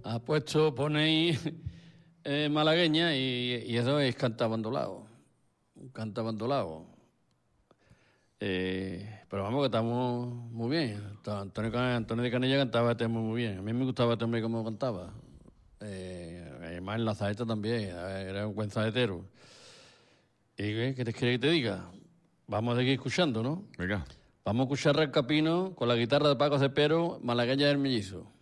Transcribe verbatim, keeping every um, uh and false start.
ha puesto, ponéis eh, malagueña y, y eso es canta bandolao. Canta bandolao. Eh, pero vamos, que estamos muy bien. Antonio, Antonio de Canella cantaba este muy, muy bien. A mí me gustaba este hombre cómo cantaba. Eh, además en la saeta también, era un buen saetero. ¿Y qué, qué te quiere que te diga? Vamos a seguir escuchando, ¿no? Venga. Vamos a escuchar Rancapino con la guitarra de Paco Cepero, malagueña del mellizo.